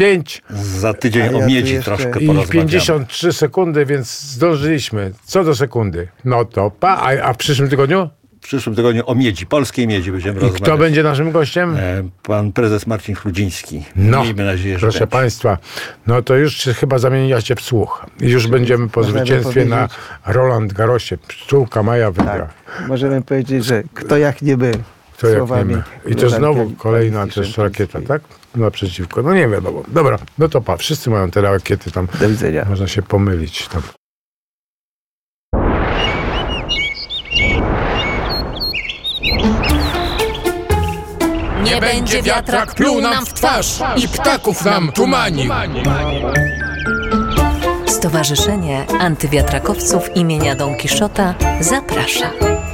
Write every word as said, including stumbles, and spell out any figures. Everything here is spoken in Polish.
pięć. Za tydzień A ja o tu miedzi jeszcze- troszkę I porozmawiamy. pięćdziesiąt trzy sekundy, więc zdążyliśmy. Co do sekundy. No to pa. A, a w przyszłym tygodniu? W przyszłym tygodniu o miedzi, polskiej miedzi będziemy I rozmawiać. kto będzie naszym gościem? E, Pan prezes Marcin Chludziński. No, Miejmy nadzieję, że proszę będzie. Państwa, no to już się chyba zamieniacie w słuch. I już będziemy po możemy zwycięstwie na powiedzieć- Roland Garrosie. Pszczółka Maja wygra. Tak. Możemy powiedzieć, że kto jak nie my. To jak nie Słowami my. I to Luzanki znowu kolejna Alicji też rakieta, Szymczyńskiej. tak? Naprzeciwko. No nie wiadomo. Dobra, no to pa. Wszyscy mają te rakiety tam. Do widzenia. Można się pomylić tam. Nie będzie wiatrak pluł nam w twarz i ptaków nam tumanił. Stowarzyszenie Antywiatrakowców imienia Don Kiszota zaprasza.